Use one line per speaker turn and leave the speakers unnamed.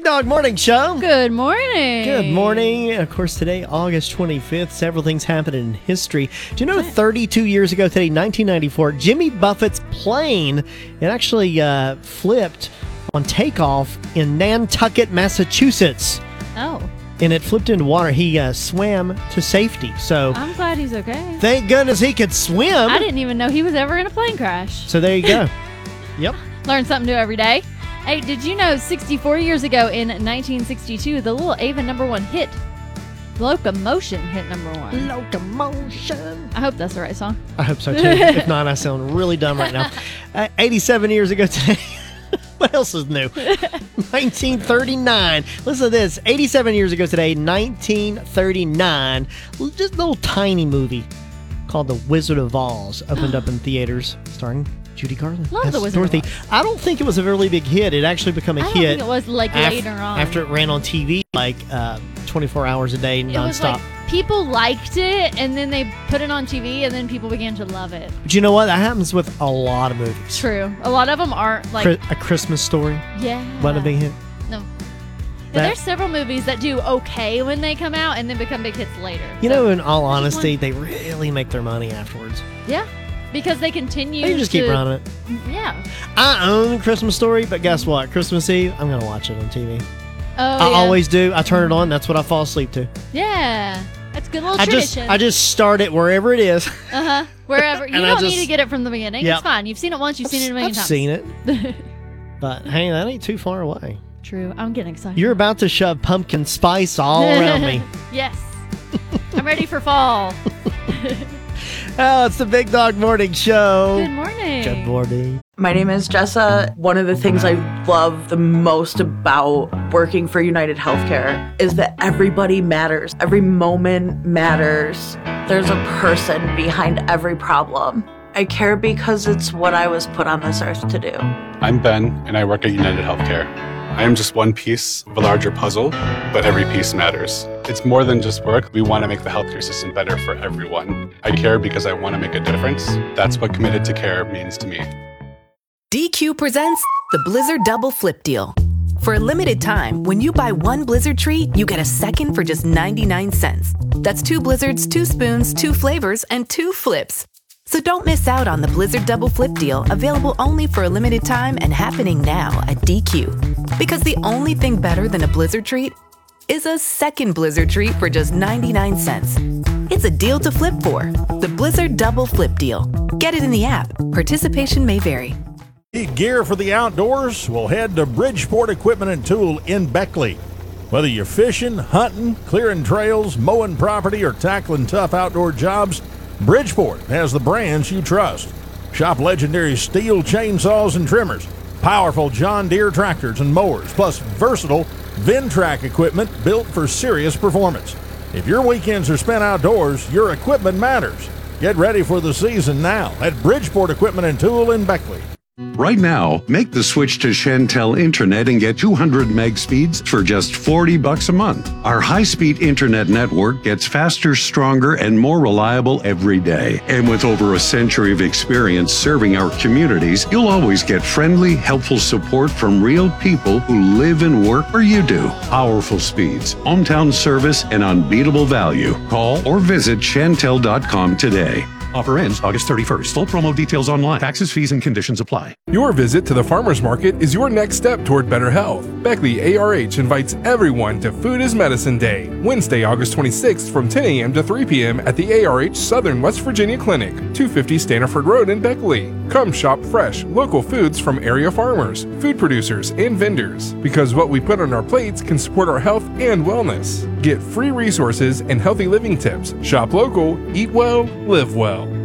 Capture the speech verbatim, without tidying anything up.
Big Dog Morning Show.
Good morning.
Good morning. Of course, today, August twenty-fifth, several things happened in history. Do you know thirty-two years ago today, nineteen ninety-four, Jimmy Buffett's plane, it actually uh, flipped on takeoff in Nantucket, Massachusetts.
Oh.
And it flipped into water. He uh, swam to safety. So
I'm glad he's okay.
Thank goodness he could swim.
I didn't even know he was ever in a plane crash.
So there you go. Yep.
Learn something new every day. Hey, did you know sixty-four years ago in nineteen sixty-two, the little Ava number one hit, Locomotion, hit number one?
Locomotion.
I hope that's the right song.
I hope so, too. If not, I sound really dumb right now. Uh, eighty-seven years ago today. What else is new? nineteen thirty-nine. Listen to this. eighty-seven years ago today, nineteen thirty-nine, just a little tiny movie called The Wizard of Oz opened up in theaters, starring Judy Garland.
Love
That's
The Wizard
Dorothy.
of Oz.
I don't think it was a really big hit. It actually became a
I don't
hit.
think it was like
af-
later on.
After it ran on T V like uh, twenty-four hours a day,
it
nonstop.
was like people liked it, and then they put it on T V, and then people began to love it.
But you know what? That happens with a lot of movies.
True. A lot of them aren't like...
Chri- a Christmas Story.
Yeah.
What a big hit.
No.
That-
There's several movies that do okay when they come out and then become big hits later.
You
So,
know, in all
there's
honesty,
one-
they really make their money afterwards.
Yeah. Because they continue
They just
to...
keep running it.
Yeah.
I own Christmas Story, but guess what? Christmas Eve, I'm going to watch it on T V.
Oh,
I
yeah.
always do. I turn it on. That's what I fall asleep to.
Yeah. That's a good little
I just
tradition.
I just start it wherever it is.
Uh-huh. Wherever. You
And I
don't
just-
need to get it from the beginning.
Yep.
It's fine. You've seen it once. You've seen it a million
I've
times.
seen it. But hey, that ain't too far away.
True. I'm getting excited.
You're about to shove pumpkin spice all around me.
Yes. I'm ready for fall.
Oh, it's the Big Dog Morning Show.
Good morning.
Good morning.
My name is Jessa. One of the things I love the most about working for United Healthcare is that everybody matters. Every moment matters. There's a person behind every problem. I care because it's what I was put on this earth to do.
I'm Ben, and I work at United Healthcare. I am just one piece of a larger puzzle, but every piece matters. It's more than just work. We want to make the healthcare system better for everyone. I care because I want to make a difference. That's what committed to care means to me.
D Q presents the Blizzard Double Flip Deal. For a limited time, when you buy one Blizzard treat, you get a second for just ninety-nine cents. That's two Blizzards, two spoons, two flavors, and two flips. So don't miss out on the Blizzard Double Flip Deal, available only for a limited time and happening now at D Q. Because the only thing better than a Blizzard treat is a second Blizzard treat for just ninety-nine cents. It's a deal to flip for. The Blizzard Double Flip Deal. Get it in the app. Participation may vary.
Need gear for the outdoors? Well, head to Bridgeport Equipment and Tool in Beckley. Whether you're fishing, hunting, clearing trails, mowing property, or tackling tough outdoor jobs, Bridgeport has the brands you trust. Shop legendary steel chainsaws and trimmers, powerful John Deere tractors and mowers, plus versatile Ventrac equipment built for serious performance. If your weekends are spent outdoors, your equipment matters. Get ready for the season now at Bridgeport Equipment and Tool in Beckley.
Right now, make the switch to Chantel Internet and get two hundred meg speeds for just forty bucks a month. Our high-speed internet network gets faster, stronger, and more reliable every day. And with over a century of experience serving our communities, you'll always get friendly, helpful support from real people who live and work where you do. Powerful speeds, hometown service, and unbeatable value. Call or visit Chantel dot com today.
Offer ends August thirty-first. Full promo details online. Taxes, fees, and conditions apply.
Your visit to the farmer's market is your next step toward better health. Beckley A R H invites everyone to Food is Medicine Day, Wednesday, August twenty-sixth from ten a.m. to three p.m. at the A R H Southern West Virginia Clinic, two fifty Stanford Road in Beckley. Come shop fresh, local foods from area farmers, food producers, and vendors, because what we put on our plates can support our health and wellness. Get free resources and healthy living tips. Shop local, eat well, live well.